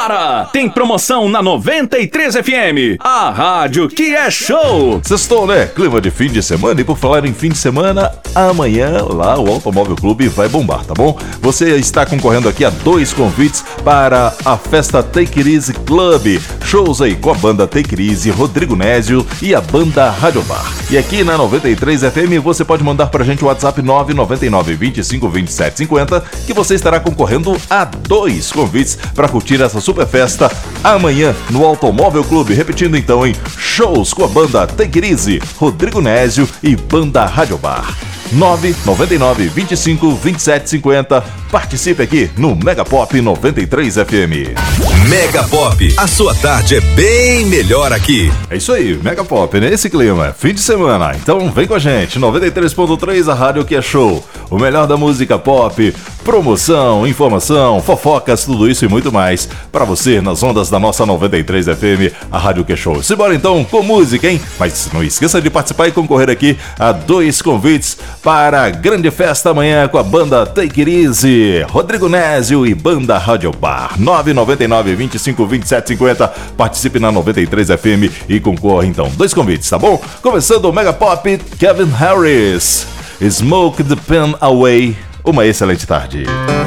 para! Tem promoção na 93 FM, a rádio que é show! Sextou, né? Clima de fim de semana, e por falar em fim de semana, amanhã lá o Automóvel Clube vai bombar, tá bom? Você está concorrendo aqui a 2 convites para a festa Take It Easy Club. Shows aí com a banda Take It Easy, Rodrigo Nésio e a banda Rádio Bar. E aqui na 93 FM você pode mandar pra gente o WhatsApp 999 25 27 50, que você estará concorrendo a 2 convites para curtir essa super festa amanhã no Automóvel Clube. Repetindo então, hein? Shows com a banda Take It Easy, Rodrigo Nésio e banda Rádio Bar. 999 25 27 50. Participe aqui no Mega Pop 93 FM. Mega Pop, a sua tarde é bem melhor aqui. É isso aí, Mega Pop, nesse clima, fim de semana. Então vem com a gente, 93.3, a rádio que é show. O melhor da música pop, promoção, informação, fofocas, tudo isso e muito mais para você nas ondas da nossa 93 FM, a rádio que é show. Simbora então com música, hein? Mas não esqueça de participar e concorrer aqui a 2 convites para a grande festa amanhã com a banda Take It Easy, Rodrigo Nésio e banda Rádio Bar. 999 25 27 50. Participe na 93 FM e concorra então. 2 convites, tá bom? Começando o Mega Pop, Kevin Harris, Smoke the Pen Away. Uma excelente tarde.